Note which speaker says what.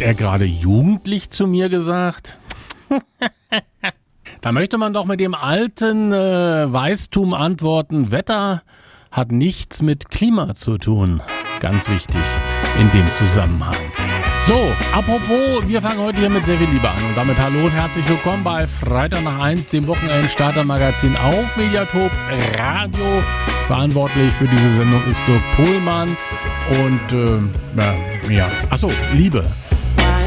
Speaker 1: er gerade jugendlich zu mir gesagt? Da möchte man doch mit dem alten Weistum antworten, Wetter hat nichts mit Klima zu tun. Ganz wichtig in dem Zusammenhang. So, apropos, wir fangen heute hier mit sehr viel Liebe an. Und damit hallo und herzlich willkommen bei Freitag nach 1, dem Wochenend-Starter-Magazin auf Mediatop Radio. Verantwortlich für diese Sendung ist Dirk Pohlmann. Und, Liebe.